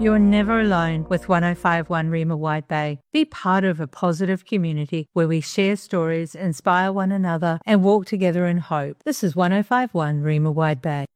You're never alone with 1051 Rima Wide Bay. Be part of a positive community where we share stories, inspire one another, and walk together in hope. This is 1051 Rima Wide Bay.